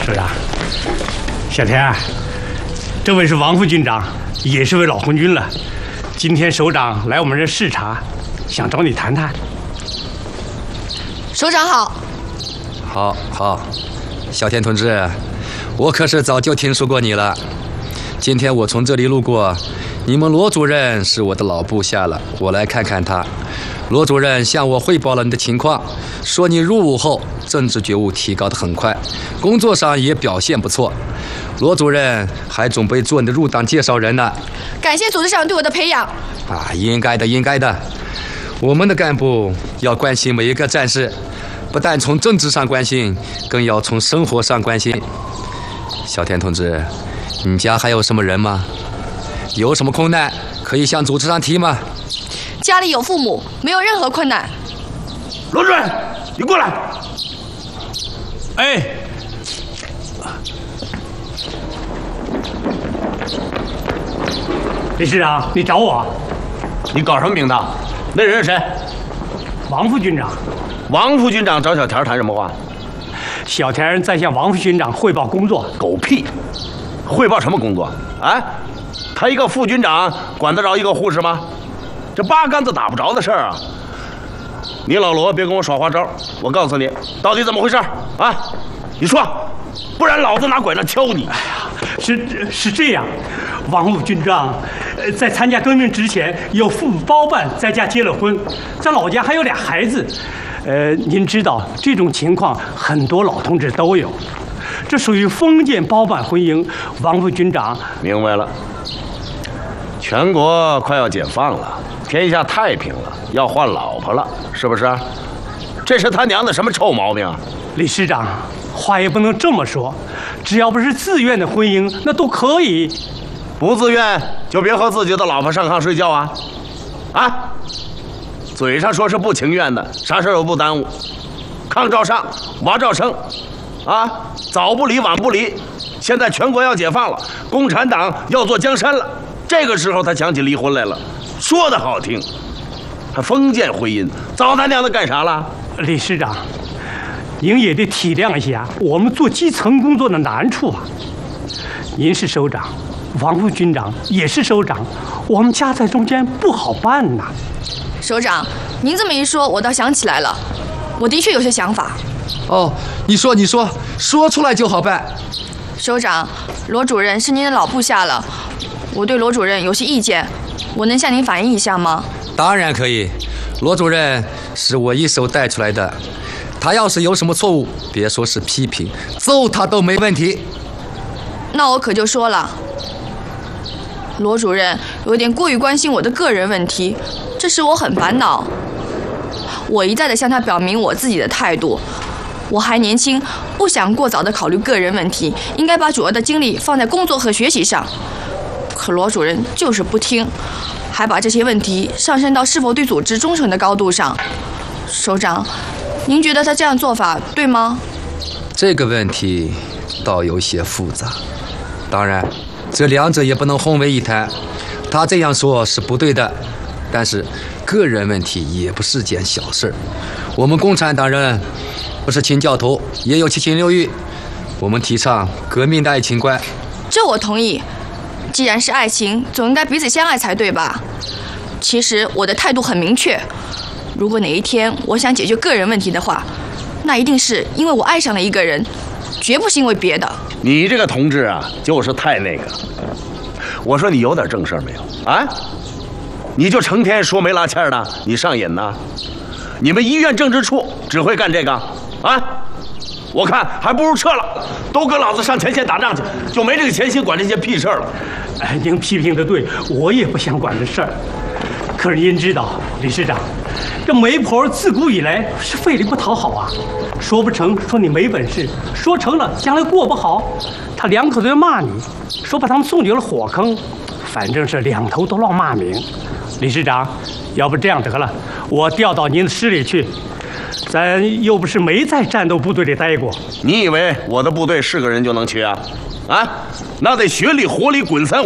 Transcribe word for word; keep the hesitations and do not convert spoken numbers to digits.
是啊，小田，这位是王副军长，也是位老红军了。今天首长来我们这视察，想找你谈谈。 首长好。 好，好，小田同志，我可是早就听说过你了。今天我从这里路过，你们罗主任是我的老部下了，我来看看他。罗主任向我汇报了你的情况，说你入伍后政治觉悟提高得很快，工作上也表现不错。罗主任还准备做你的入党介绍人呢。 感谢组织长对我的培养。 啊，应该的，应该的。我们的干部要关心每一个战士，不但从政治上关心，更要从生活上关心。小田同志，你家还有什么人吗？有什么困难可以向组织上提吗？ 家里有父母，没有任何困难。 罗主任，你过来。哎，李师长，你找我？ 你搞什么名堂？那人是谁？ 王副军长。 王副军长找小田谈什么话？ 小田在向王副军长汇报工作。 狗屁！汇报什么工作？啊？他一个副军长管得着一个护士吗？这八竿子打不着的事儿啊！你老罗别跟我耍花招，我告诉你，到底怎么回事啊？你说，不然老子拿拐杖敲你！ 哎呀，是是这样，王副军长，呃，在参加革命之前有父母包办，在家结了婚，在老家还有俩孩子。呃，您知道这种情况很多老同志都有，这属于封建包办婚姻。王副军长明白了，全国快要解放了，天下太平了，要换老婆了，是不是？这是他娘的什么臭毛病啊！ 李师长，话也不能这么说，只要不是自愿的婚姻，那都可以。 不自愿就别和自己的老婆上炕睡觉啊！啊！嘴上说是不情愿的，啥事都不耽误，炕照上，娃照生，啊，早不离晚不离。现在全国要解放了，共产党要做江山了，这个时候他想起离婚来了，说的好听，还封建婚姻，糟他娘的干啥了？ 李师长，您也得体谅一下我们做基层工作的难处啊。您是首长，王副军长也是首长，我们夹在中间不好办呐。 首长，您这么一说，我倒想起来了，我的确有些想法。 哦，你说，你说，说出来就好办。 首长，罗主任是您的老部下了，我对罗主任有些意见，我能向您反映一下吗？ 当然可以，罗主任是我一手带出来的，他要是有什么错误，别说是批评，揍他都没问题。 那我可就说了，罗主任有点过于关心我的个人问题，这使我很烦恼。我一再地向他表明我自己的态度，我还年轻，不想过早地考虑个人问题，应该把主要的精力放在工作和学习上。可罗主任就是不听，还把这些问题上升到是否对组织忠诚的高度上。首长，您觉得他这样做法对吗？ 这个问题倒有些复杂，当然这两者也不能混为一谈。他这样说是不对的，但是个人问题也不是件小事。我们共产党人不是清教徒，也有七情六欲，我们提倡革命的爱情观。 这我同意，既然是爱情，总应该彼此相爱才对吧？其实我的态度很明确，如果哪一天我想解决个人问题的话，那一定是因为我爱上了一个人，绝不是因为别的。 你这个同志啊，就是太那个。我说你有点正事没有啊？你就成天说没拉欠的，你上瘾呢？你们医院政治处只会干这个啊？我看还不如撤了，都跟老子上前线打仗去，就没这个闲心管这些屁事儿了。 哎，您批评的对，我也不想管这事儿。可是您知道，李师长，这媒婆自古以来是费力不讨好啊，说不成说你没本事，说成了将来过不好，他两口子要骂你，说把他们送进了火坑，反正是两头都落骂名。李师长，要不这样得了，我调到您的师里去，咱又不是没在战斗部队里待过。 你以为我的部队是个人就能去啊？啊，那得学里活里滚三